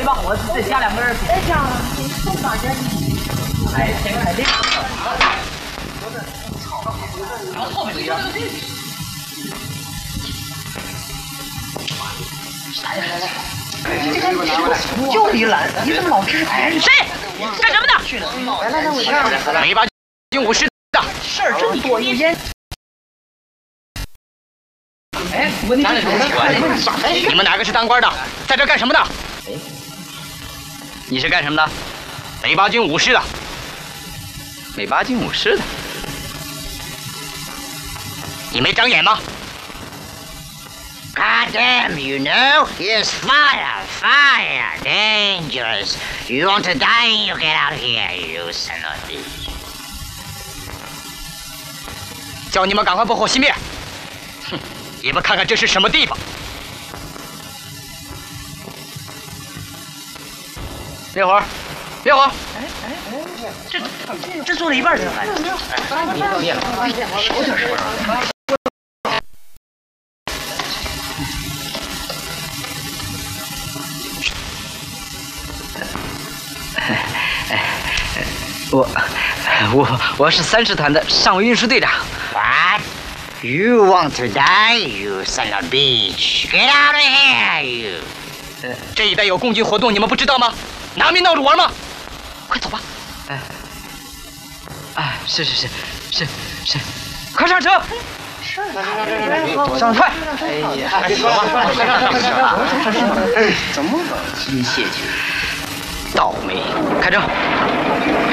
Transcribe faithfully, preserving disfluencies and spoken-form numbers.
对吧？我再加两根。 再加了，送哪去？ 哎，前面还这个。然后后面这个。来来来。 就你懒，你怎么老支牌？谁？干什么的？来来来，我看。北八军武师的事儿真多，一天。哎，我那你们哪个是当官的？在这干什么的？哎，你是干什么的？北八军武师的。北八军武师的。你没长眼吗？ God damn, you know, here's fire, fire, dangerous. You want to die, you get out of here, you son of a bitch. 叫你们赶快拨火熄灭！哼，你们看看这是什么地方？灭火！灭火！哎哎哎，这这做了一半就完了。哎，灭了灭了，少点声啊！ 我我我是三师团的上尉运输队长。 What? You want to die, you son of a bitch? Get out of here, you! 呃，这一带有共军活动，你们不知道吗？拿命闹着玩吗？快走吧！哎，哎，是是是是是，快上车！是，上快！哎呀，走吧，快上上上上！哎，怎么老机械去？倒霉！开车！